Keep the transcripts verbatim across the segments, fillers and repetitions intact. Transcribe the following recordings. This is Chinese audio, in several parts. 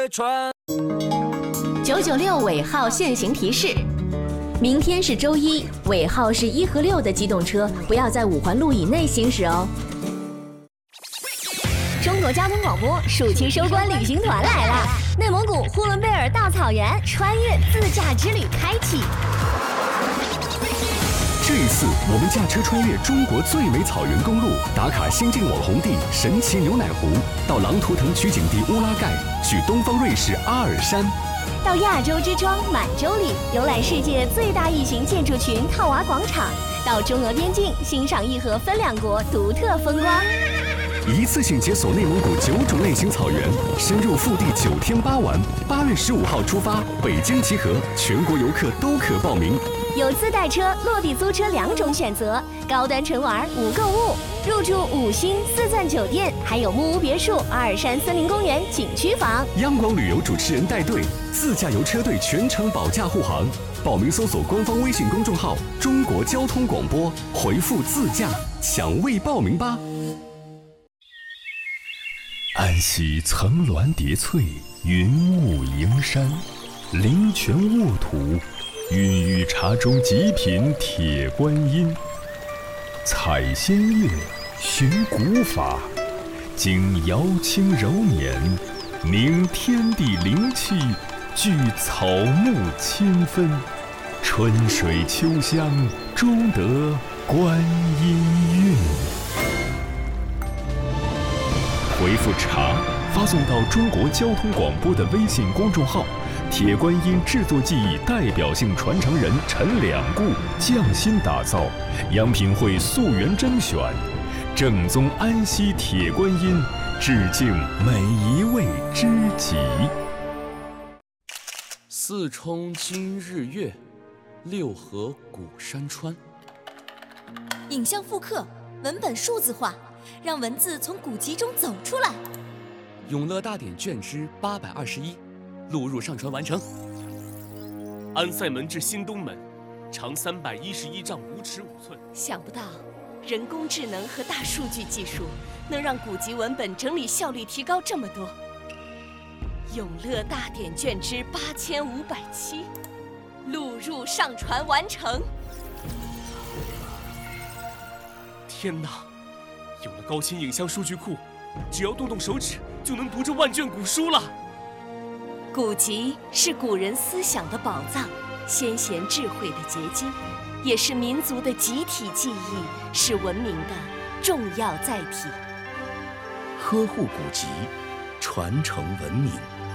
九九六尾号限行提示：明天是周一，尾号是一和六的机动车不要在五环路以内行驶哦。 中国交通广播暑期收官旅行团来了，内蒙古呼伦贝尔大草原穿越自驾之旅开启。 这一次，我们驾车穿越中国最美草原公路，打卡新晋网红地神奇牛奶湖，到狼图腾取景地乌拉盖，去东方瑞士阿尔山， 到亚洲之窗满洲里游览世界最大异形建筑群套娃广场，到中俄边境欣赏义和分两国独特风光。 一次性解锁内蒙古九种类型草原，深入腹地九天八晚。八月十五号出发，北京集合，全国游客都可报名。 有自带车、落地租车两种选择，高端纯玩无购物，入住五星四钻酒店，还有木屋别墅、阿尔山森林公园景区房。 央广旅游主持人带队，自驾游车队全程保驾护航。报名搜索官方微信公众号“中国交通广播”，回复“自驾”抢位报名吧。安溪层峦叠翠，云雾迎山，灵泉沃土，孕育茶中极品铁观音。采仙乐，寻古法，经瑶清柔捻，凝天地灵气，聚草木清芬，春水秋香，终得观音韵。回复茶发送到中国交通广播的微信公众号，铁观音制作技艺代表性传承人陈两固匠心打造，央品会溯源甄选，正宗安溪铁观音，致敬每一位知己。 四冲今日月，六合古山川。 影像复刻，文本数字化，让文字从古籍中走出来。 永乐大典卷之八百二十一，录入上传完成。安塞门至新东门，长三百一十一丈五尺五寸。 想不到，人工智能和大数据技术能让古籍文本整理效率提高这么多。永乐大典卷之八千五百七，录入上传完成。 天哪！有了高清影像数据库，只要动动手指就能读这万卷古书了。 古籍是古人思想的宝藏，先贤智慧的结晶，也是民族的集体记忆，是文明的重要载体。 呵护古籍，传承文明。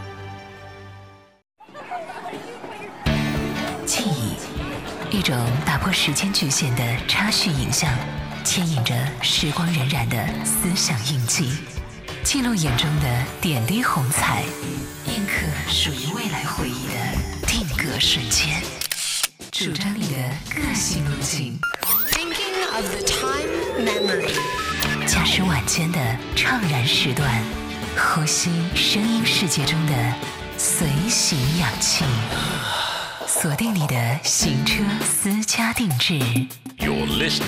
记忆，一种打破时间局限的插叙影像，牵引着时光荏苒的思想印记，记录眼中的点滴红彩，印刻属于未来回忆的定格瞬间，主张你的个性路径。 Thinking of the time memory， 驾驶晚间的怅然时段，呼吸声音世界中的随行氧气，锁定你的行车私家定制。 You're listening